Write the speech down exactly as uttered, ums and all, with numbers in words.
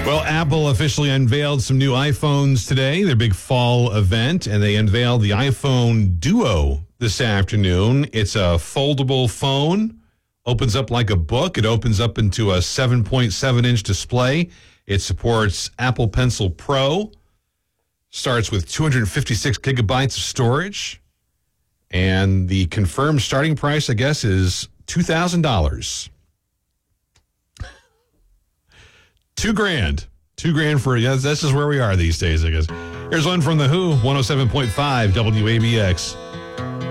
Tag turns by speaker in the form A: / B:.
A: Well, Apple officially unveiled some new iPhones today, their big fall event, and they unveiled the iPhone Duo this afternoon. It's a foldable phone, opens up like a book. It opens up into a seven point seven inch display. It supports Apple Pencil Pro, starts with two hundred fifty-six gigabytes of storage, and the confirmed starting price, I guess, is two thousand dollars. Two grand. Two grand for, yeah, this is where we are these days, I guess. Here's one from The Who, one oh seven point five W A B X.